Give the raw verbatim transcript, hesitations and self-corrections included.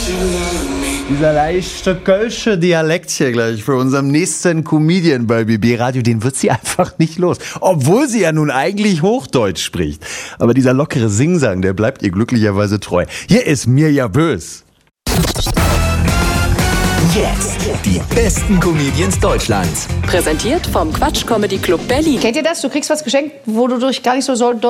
Dieser leichte kölsche Dialekt hier gleich für unseren nächsten Comedian bei B B Radio, den wird sie einfach nicht los. Obwohl sie ja nun eigentlich Hochdeutsch spricht. Aber dieser lockere Singsang, der bleibt ihr glücklicherweise treu. Hier ist Mirja Bös. Jetzt die besten Comedians Deutschlands. Präsentiert vom Quatsch Comedy Club Berlin. Kennt ihr das? Du kriegst was geschenkt, wo du durch gar nicht so soll